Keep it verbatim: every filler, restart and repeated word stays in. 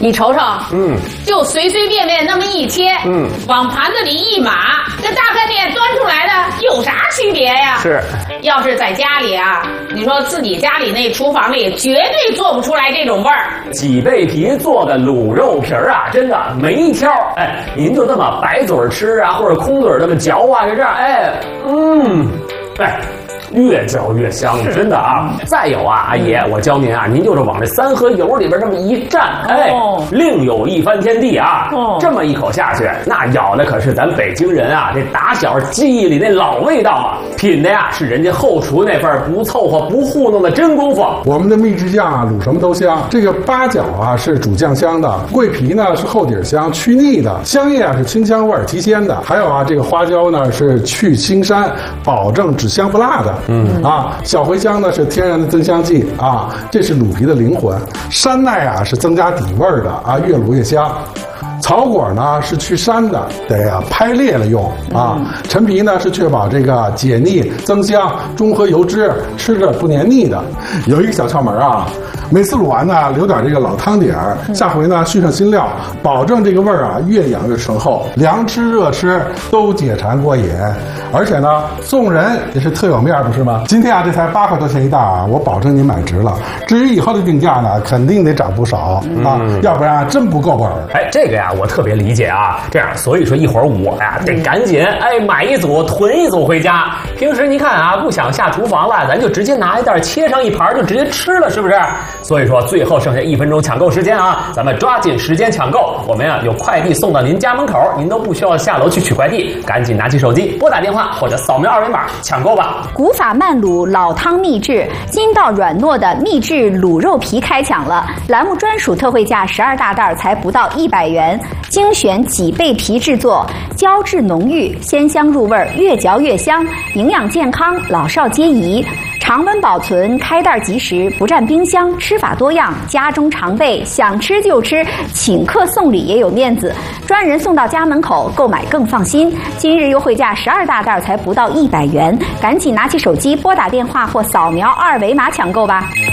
你瞅瞅， 嗯， 就随随便便那么一切， 嗯， 往盘子里一码，跟大盖面端出来的有啥区别呀？ 是， 要是在家里啊，你说自己家里那厨房里绝对做不出来这种味儿。 脊背皮做的卤肉皮儿啊，真的没挑。哎，您就这么白嘴吃啊，或者空嘴这么嚼啊，就这样，哎，嗯，哎。越嚼越香，真的啊！再有啊，阿姨，我教您啊，您就是往这三合油里边这么一蘸，哎，哦、另有一番天地啊！哦、这么一口下去，那咬的可是咱北京人啊，这打小记忆里那老味道啊，品的呀是人家后厨那份不凑合、不糊弄的真功夫。 我们的秘制酱啊，卤什么都香。这个八角啊是主酱香的，桂皮呢是后底香去腻的，香叶啊是清香味提鲜的，还有啊这个花椒呢是去腥膻，保证只香不辣的。嗯啊，小茴香呢是天然的增香剂啊，这是卤皮的灵魂。山奈啊是增加底味的啊，越卤越香。草果呢是去膻的，得啊拍裂了用啊。陈皮呢是确保这个解腻增香，中和油脂，吃着不黏腻的。有一个小窍门啊，每次卤完呢留点这个老汤底儿，下回呢续上新料，保证这个味儿啊越养越醇厚，凉吃热吃都解馋过瘾。而且呢送人也是特有面，不是吗？今天啊这才八块多钱一袋啊，我保证您买值了。至于以后的定价呢，肯定得涨不少啊，嗯、要不然啊真不够本儿。 哎，这个呀我特别理解啊，这样所以说一会儿我呀得赶紧哎买一组囤一组回家。平时您看啊不想下厨房了，咱就直接拿一袋切上一盘就直接吃了，是不是？所以说最后剩下一分钟抢购时间啊，咱们抓紧时间抢购。我们呀有快递送到您家门口，您都不需要下楼去取快递，赶紧拿起手机拨打电话或者扫描二维码抢购吧。 古法慢卤老汤秘制，筋道软糯的秘制卤肉皮开抢了，栏目专属特惠价十二大袋才不到一百元，精选脊背皮制作，胶质浓郁，鲜香入味，越嚼越香，营养健康，老少皆宜。常温保存，开袋即食，不占冰箱，吃法多样，家中常备，想吃就吃，请客送礼也有面子，专人送到家门口，购买更放心。今日优惠价十二大袋才不到一百元，赶紧拿起手机拨打电话或扫描二维码抢购吧。